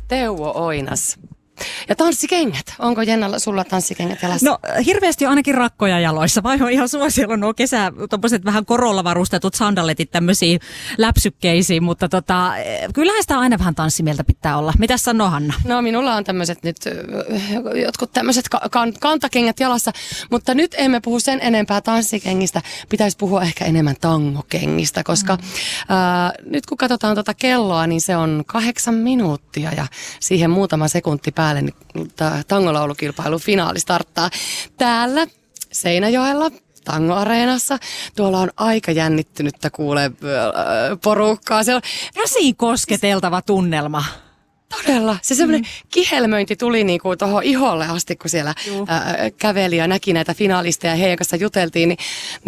Teuvo Oinas. Ja tanssikengät. Onko Jennalla sulla tanssikengät jalassa? No hirveästi on ainakin rakkoja jaloissa. Vai on ihan suosiolla nuo tommoset vähän korolla varustetut sandaletit tämmöisiin läpsykkeisiin, mutta kyllähän sitä aina vähän tanssimieltä pitää olla. Mitäs sanoo Hanna? No minulla on tämmöiset nyt, jotkut tämmöiset kantakengät jalassa, mutta nyt emme puhu sen enempää tanssikengistä. Pitäisi puhua ehkä enemmän tangokengistä, koska nyt kun katsotaan tuota kelloa, niin se on 8 minuuttia ja siihen muutama sekunti päälle niin tangolaulukilpailun finaali starttaa täällä Seinäjoella Tango-areenassa. Tuolla on aika jännittynyttä porukkaa. Se on käsiin kosketeltava tunnelma. Todella. Se semmoinen kihelmöinti tuli niinku tuohon iholle asti, kun siellä käveli ja näki näitä finaalisteja ja heidän kanssa juteltiin.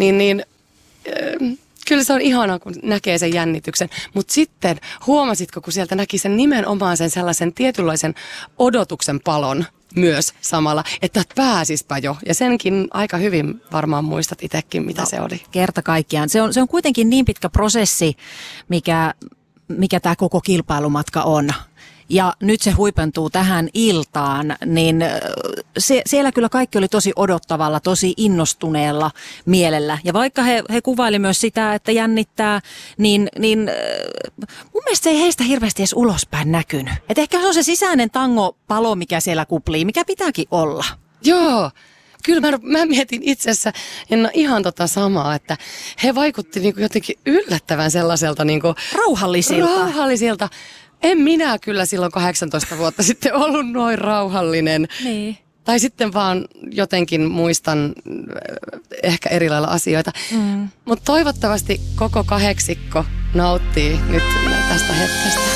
Kyllä se on ihanaa, kun näkee sen jännityksen. Mutta sitten huomasitko, kun sieltä näki sen nimenomaan sen sellaisen tietynlaisen odotuksen palon myös samalla, että pääsispä jo. Ja senkin aika hyvin varmaan muistat itsekin, mitä se oli. Kerta kaikkiaan. Se on kuitenkin niin pitkä prosessi, mikä tämä koko kilpailumatka on. Ja nyt se huipentuu tähän iltaan, niin siellä kyllä kaikki oli tosi odottavalla, tosi innostuneella mielellä. Ja vaikka he kuvaili myös sitä, että jännittää, niin mun mielestä se ei heistä hirveästi edes ulospäin näkynyt. Et ehkä se on se sisäinen tangopalo, mikä siellä kuplii, mikä pitääkin olla. Joo. Kyllä mä mietin itse asiassa ihan samaa, että he vaikutti niinku jotenkin yllättävän sellaiselta niinku rauhallisilta. En minä kyllä silloin 18 vuotta sitten ollut noin rauhallinen. Niin. Tai sitten vaan jotenkin muistan ehkä eri lailla asioita. Mutta toivottavasti koko 8 nauttii nyt tästä hetkestä.